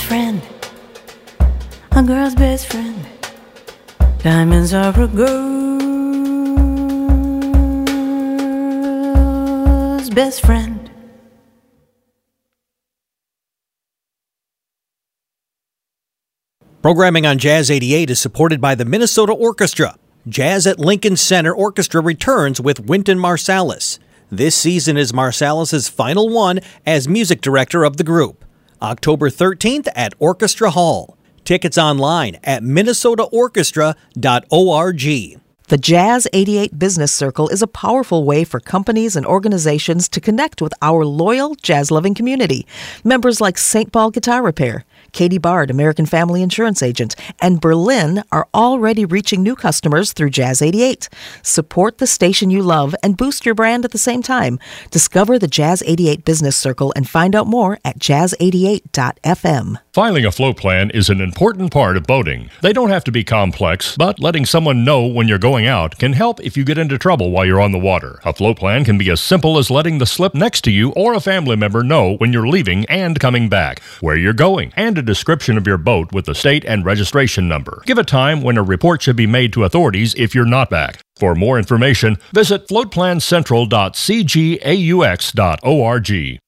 friend, a girl's best friend. Diamonds are a girl's best friend. Programming on Jazz 88 is supported by the Minnesota Orchestra. Jazz at Lincoln Center Orchestra returns with Wynton Marsalis. This season is Marsalis' final one as music director of the group. October 13th at Orchestra Hall. Tickets online at minnesotaorchestra.org. The Jazz 88 Business Circle is a powerful way for companies and organizations to connect with our loyal jazz-loving community. Members like St. Paul Guitar Repair, Katie Bard, American Family Insurance Agent, and Berlin are already reaching new customers through Jazz 88. Support the station you love and boost your brand at the same time. Discover the Jazz 88 Business Circle and find out more at jazz88.fm. Filing a float plan is an important part of boating. They don't have to be complex, but letting someone know when you're going out can help if you get into trouble while you're on the water. A float plan can be as simple as letting the slip next to you or a family member know when you're leaving and coming back, where you're going, and a description of your boat with the state and registration number. Give a time when a report should be made to authorities if you're not back. For more information, visit floatplancentral.cgaux.org.